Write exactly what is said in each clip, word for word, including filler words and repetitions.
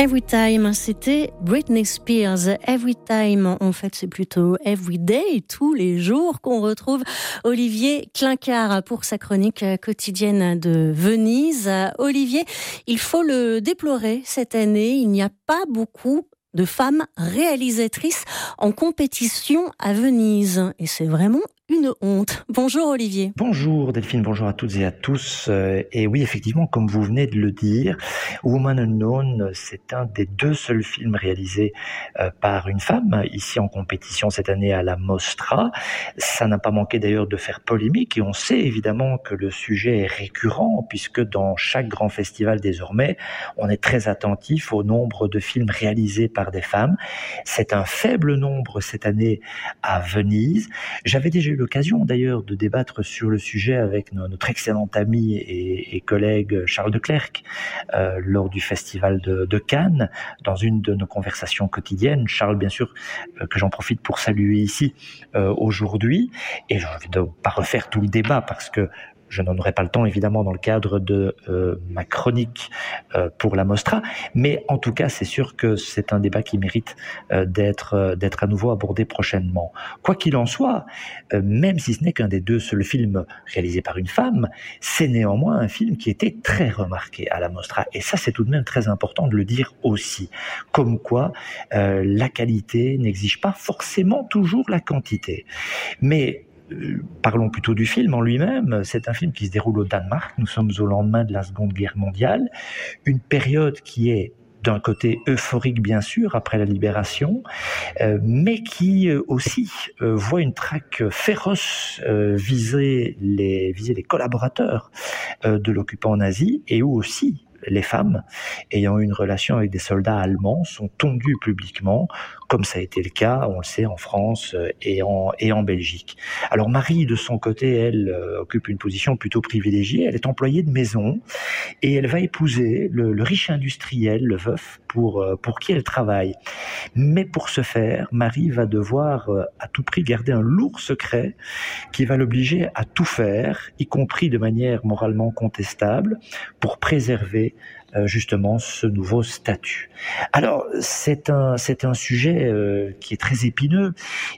Every Time, c'était Britney Spears. Every Time, en fait, c'est plutôt Every Day, tous les jours, qu'on retrouve Olivier Clincard pour sa chronique quotidienne de Venise. Olivier, il faut le déplorer cette année, il n'y a pas beaucoup de femmes réalisatrices en compétition à Venise. Et c'est vraiment une honte. Bonjour Olivier. Bonjour Delphine, bonjour à toutes et à tous. Et oui, effectivement, comme vous venez de le dire, Woman Unknown, c'est un des deux seuls films réalisés par une femme, ici en compétition cette année à la Mostra. Ça n'a pas manqué d'ailleurs de faire polémique, et on sait évidemment que le sujet est récurrent, puisque dans chaque grand festival désormais, on est très attentif au nombre de films réalisés par des femmes. C'est un faible nombre cette année à Venise. J'avais déjà eu l'occasion d'ailleurs de débattre sur le sujet avec notre excellent ami et, et collègue Charles Declercq euh, lors du festival de, de Cannes, dans une de nos conversations quotidiennes. Charles, bien sûr, euh, que j'en profite pour saluer ici euh, aujourd'hui, et je ne vais pas refaire tout le débat parce que je n'en aurai pas le temps, évidemment, dans le cadre de euh, ma chronique euh, pour la Mostra. Mais en tout cas, c'est sûr que c'est un débat qui mérite euh, d'être, euh, d'être à nouveau abordé prochainement. Quoi qu'il en soit, euh, même si ce n'est qu'un des deux seuls films réalisés par une femme, c'est néanmoins un film qui était très remarqué à la Mostra. Et ça, c'est tout de même très important de le dire aussi. Comme quoi, euh, la qualité n'exige pas forcément toujours la quantité. Mais parlons plutôt du film en lui-même. C'est un film qui se déroule au Danemark. Nous sommes au lendemain de la Seconde Guerre mondiale. Une période qui est d'un côté euphorique, bien sûr, après la libération, euh, mais qui euh, aussi euh, voit une traque féroce euh, viser, les, viser les collaborateurs euh, de l'occupant nazi, et où aussi les femmes ayant eu une relation avec des soldats allemands sont tondues publiquement, comme ça a été le cas, on le sait, en France et en, et en Belgique. Alors Marie, de son côté, elle euh, occupe une position plutôt privilégiée. Elle est employée de maison et elle va épouser le, le riche industriel, le veuf, pour, euh, pour qui elle travaille. Mais pour ce faire, Marie va devoir euh, à tout prix garder un lourd secret qui va l'obliger à tout faire, y compris de manière moralement contestable, pour préserver Euh, justement ce nouveau statut. Alors c'est un c'est un sujet euh, qui est très épineux,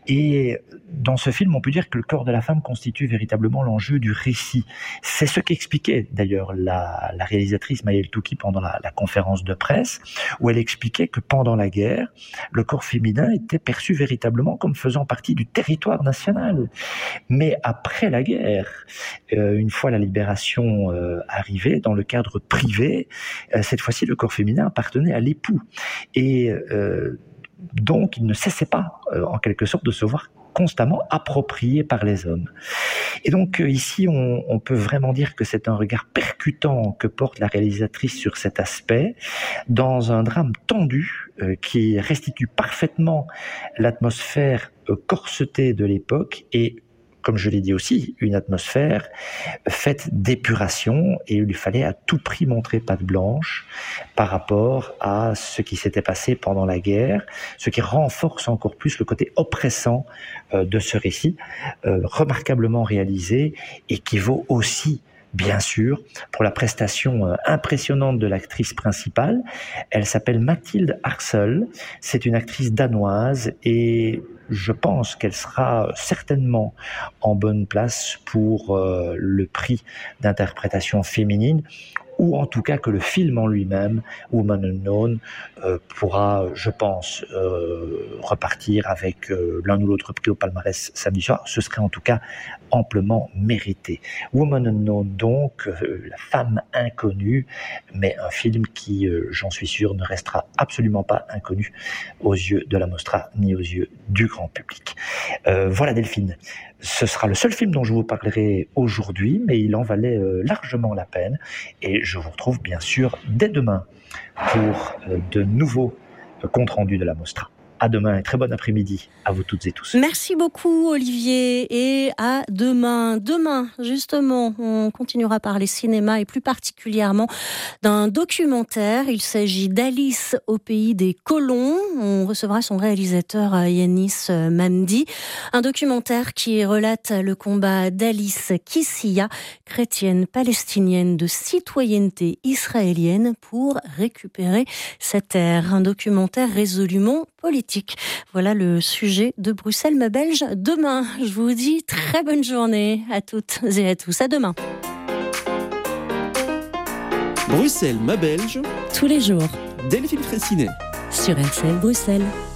et dans ce film on peut dire que le corps de la femme constitue véritablement l'enjeu du récit. C'est ce qu'expliquait d'ailleurs la, la réalisatrice Maëlle Touki pendant la, la conférence de presse, où elle expliquait que pendant la guerre, le corps féminin était perçu véritablement comme faisant partie du territoire national. Mais après la guerre, euh, une fois la libération euh, arrivée, dans le cadre privé, cette fois-ci, le corps féminin appartenait à l'époux. Et euh, donc, il ne cessait pas, euh, en quelque sorte, de se voir constamment approprié par les hommes. Et donc, euh, ici, on, on peut vraiment dire que c'est un regard percutant que porte la réalisatrice sur cet aspect, dans un drame tendu euh, qui restitue parfaitement l'atmosphère euh, corsetée de l'époque, et comme je l'ai dit aussi, une atmosphère faite d'épuration, et il lui fallait à tout prix montrer patte blanche par rapport à ce qui s'était passé pendant la guerre, ce qui renforce encore plus le côté oppressant euh, de ce récit, euh, remarquablement réalisé, et qui vaut aussi, bien sûr, pour la prestation euh, impressionnante de l'actrice principale. Elle s'appelle Mathilde Harsel, c'est une actrice danoise, et je pense qu'elle sera certainement en bonne place pour euh, le prix d'interprétation féminine, ou en tout cas que le film en lui-même, Woman Unknown, euh, pourra, je pense, euh, repartir avec euh, l'un ou l'autre prix au palmarès samedi soir. Ce serait en tout cas amplement mérité. Woman Unknown, donc, euh, la femme inconnue, mais un film qui, euh, j'en suis sûr, ne restera absolument pas inconnu aux yeux de la Mostra, ni aux yeux du grand public. Euh, voilà Delphine, ce sera le seul film dont je vous parlerai aujourd'hui, mais il en valait euh, largement la peine, et je vous retrouve bien sûr dès demain pour euh, de nouveaux euh, comptes rendus de la Mostra. à demain et très bon après-midi à vous toutes et tous. Merci beaucoup Olivier et à demain. Demain, justement, on continuera à parler cinéma et plus particulièrement d'un documentaire. Il s'agit d'Alice au pays des colons. On recevra son réalisateur Yanis Mamdi. Un documentaire qui relate le combat d'Alice Kissia, chrétienne palestinienne de citoyenneté israélienne, pour récupérer sa terre. Un documentaire résolument politique. Voilà le sujet de Bruxelles ma Belge demain. Je vous dis très bonne journée à toutes et à tous. À demain. Bruxelles ma Belge. Tous les jours. Delphine Fraissinet. Sur R C L Bruxelles.